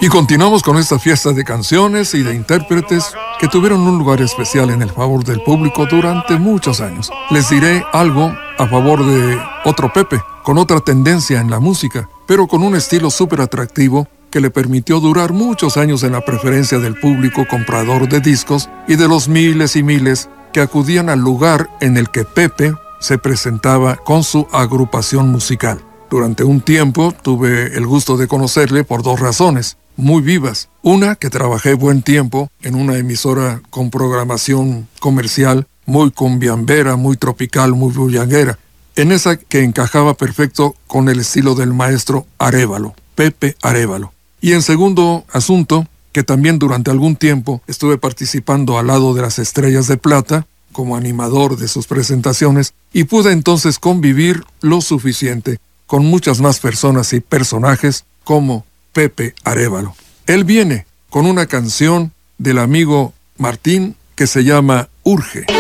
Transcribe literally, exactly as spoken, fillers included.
Y continuamos con esta fiesta de canciones y de intérpretes que tuvieron un lugar especial en el favor del público durante muchos años. Les diré algo a favor de otro Pepe, con otra tendencia en la música, pero con un estilo súper atractivo que le permitió durar muchos años en la preferencia del público comprador de discos y de los miles y miles que acudían al lugar en el que Pepe se presentaba con su agrupación musical. Durante un tiempo tuve el gusto de conocerle por dos razones muy vivas. Una, que trabajé buen tiempo en una emisora con programación comercial muy cumbiambera, muy tropical, muy bullanguera. En esa que encajaba perfecto con el estilo del maestro Arévalo, Pepe Arévalo. Y en segundo asunto, que también durante algún tiempo estuve participando al lado de las Estrellas de Plata, como animador de sus presentaciones, y pude entonces convivir lo suficiente con muchas más personas y personajes como Pepe Arévalo. Él viene con una canción del amigo Martín que se llama Urge.